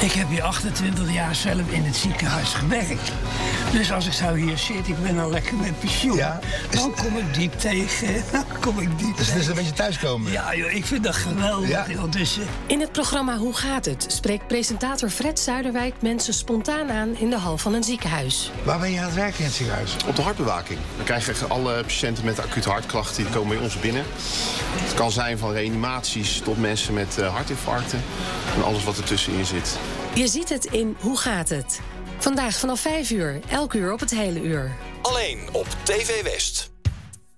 Ik heb hier 28 jaar zelf in het ziekenhuis gewerkt. Dus als ik zo hier zit, ik ben al lekker met pensioen. Ja, dan kom ik diep tegen. Dus het is een beetje thuiskomen. Ja, joh, ik vind dat geweldig. Ja. Joh. Dus, In het programma Hoe gaat het? Spreekt presentator Fred Zuiderwijk mensen spontaan aan in de hal van een ziekenhuis. Waar ben je aan het werken in het ziekenhuis? Op de hartbewaking. We krijgen alle patiënten met acute hartklachten, die komen bij ons binnen. Het kan zijn van reanimaties tot mensen met hartinfarcten en alles wat ertussenin zit. Je ziet het in Hoe gaat het? Vandaag vanaf 5 uur, elk uur op het hele uur. Alleen op TV West.